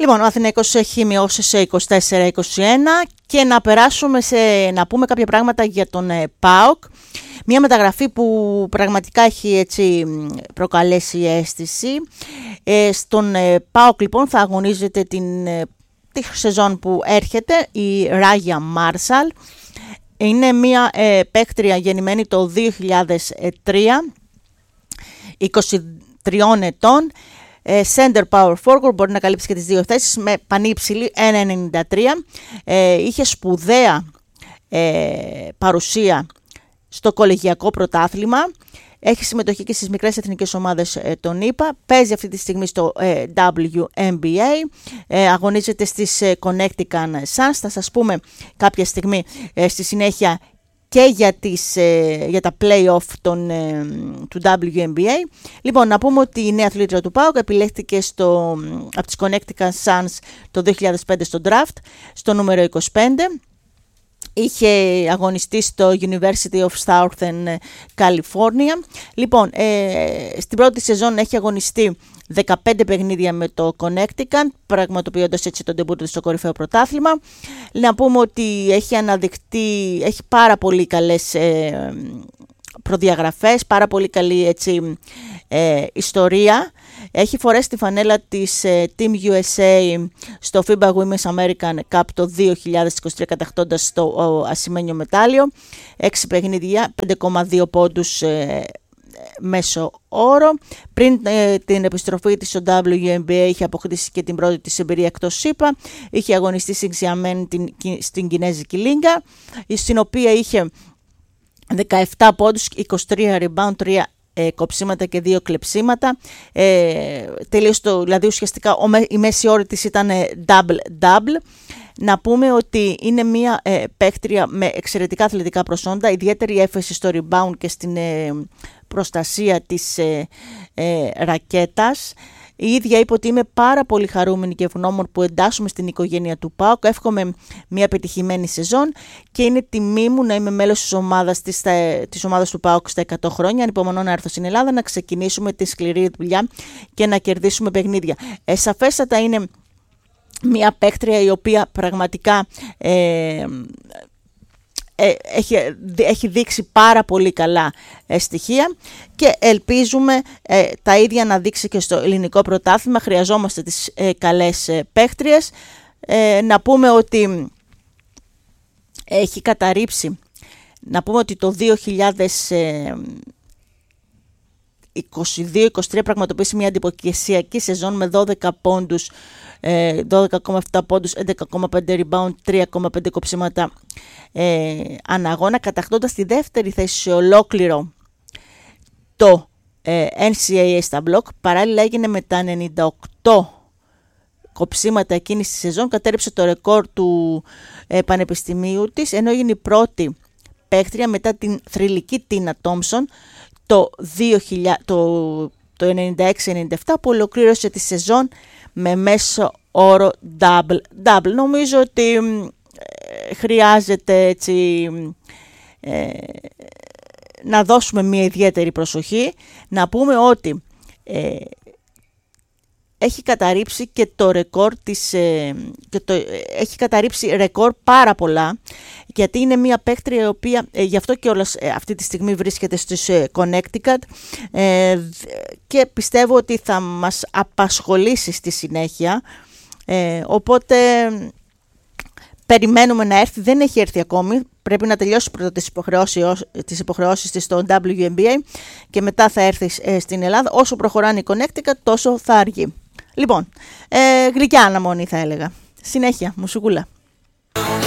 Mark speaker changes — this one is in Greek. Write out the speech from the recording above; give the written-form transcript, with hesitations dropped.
Speaker 1: Λοιπόν, ο Αθηναϊκός έχει μειώσει σε 24-21 και να περάσουμε να πούμε κάποια πράγματα για τον ΠΑΟΚ. Μια μεταγραφή που πραγματικά έχει έτσι προκαλέσει αίσθηση. Στον ΠΑΟΚ λοιπόν θα αγωνίζεται τη σεζόν που έρχεται η Ράγια Μάρσαλ. Είναι μια παίκτρια γεννημένη το 2003, 23 ετών. Center power forward, μπορεί να καλύψει και τις δύο θέσεις με πανύψηλη 1,93. Είχε σπουδαία παρουσία στο κολεγιακό πρωτάθλημα. Έχει συμμετοχή και στις μικρές εθνικές ομάδες των ΗΠΑ. Παίζει αυτή τη στιγμή στο WNBA. Αγωνίζεται στις Connecticut Suns. Θα σας πούμε κάποια στιγμή στη συνέχεια και για τα play-off του WNBA. Λοιπόν, να πούμε ότι η νέα αθλήτρια του ΠΑΟΚ επιλέχθηκε από τις Connecticut Suns το 2005 στο draft, στο νούμερο 25. Είχε αγωνιστεί στο University of Southern California. Λοιπόν, στην πρώτη σεζόν έχει αγωνιστεί 15 παιχνίδια με το Connecticut, πραγματοποιώντας έτσι τον ντεμπούτο στο κορυφαίο πρωτάθλημα. Να πούμε ότι έχει πάρα πολύ καλές προδιαγραφές, πάρα πολύ καλή έτσι, ιστορία. Έχει φορέσει τη φανέλα της Team USA στο FIBA Women's American Cup το 2023 κατακτώντας το ασημένιο μετάλλιο. 6 παιχνίδια, 5,2 πόντους μέσο όρο. Πριν την επιστροφή της στο WNBA είχε αποκτήσει και την πρώτη της εμπειρία εκτός ΣΥΠΑ. Είχε αγωνιστεί στην Xiamen στην Κινέζικη Λίγκα, στην οποία είχε 17 πόντους, 23 rebound, 3 κοψίματα και 2 κλεψίματα. Δηλαδή ουσιαστικά η μέση όρη της ήταν double-double. Να πούμε ότι είναι μια παίκτρια με εξαιρετικά αθλητικά προσόντα, ιδιαίτερη έφεση στο rebound και στην προστασία της ρακέτας. Η ίδια είπε ότι είμαι πάρα πολύ χαρούμενη και ευγνώμων που εντάσσουμε στην οικογένεια του ΠΑΟΚ. Εύχομαι μια πετυχημένη σεζόν και είναι τιμή μου να είμαι μέλος της ομάδας του ΠΑΟΚ στα 100 χρόνια. Ανυπομονώ να έρθω στην Ελλάδα, να ξεκινήσουμε τη σκληρή δουλειά και να κερδίσουμε παιχνίδια. Σαφέστατα είναι μια παίκτρια η οποία πραγματικά έχει δείξει πάρα πολύ καλά στοιχεία και ελπίζουμε τα ίδια να δείξει και στο ελληνικό πρωτάθλημα. Χρειαζόμαστε τις καλές παίκτριες. Να πούμε ότι έχει καταρρύψει, να πούμε ότι το 2022-23 πραγματοποιήσει μια εντυπωσιακή σεζόν με 12 πόντους, 12,7 πόντους, 11,5 rebound, 3,5 κοψίματα αναγώνα, κατακτώντας τη δεύτερη θέση σε ολόκληρο το NCAA στα μπλοκ. Παράλληλα έγινε με τα 98 κοψίματα εκείνης της σεζόν, κατέρριψε το ρεκόρ του πανεπιστημίου της, ενώ έγινε η πρώτη παίκτρια μετά την θρυλική Τίνα Τόμψον το 96-97 που ολοκλήρωσε τη σεζόν με μέσο όρο double-double. Νομίζω ότι χρειάζεται έτσι να δώσουμε μια ιδιαίτερη προσοχή. Να πούμε ότι έχει καταρρύψει και το ρεκόρ της, έχει καταρρύψει ρεκόρ πάρα πολλά, γιατί είναι μια παίκτρια η οποία γι' αυτό και όλας αυτή τη στιγμή βρίσκεται στις Connecticut και πιστεύω ότι θα μας απασχολήσει στη συνέχεια, οπότε περιμένουμε να έρθει. Δεν έχει έρθει ακόμη, πρέπει να τελειώσει πρώτα τις υποχρεώσεις της στο WNBA και μετά θα έρθει στην Ελλάδα. Όσο προχωράνε οι Connecticut τόσο θα αργεί. Λοιπόν, γλυκιά αναμονή θα έλεγα. Συνέχεια, μουσικούλα.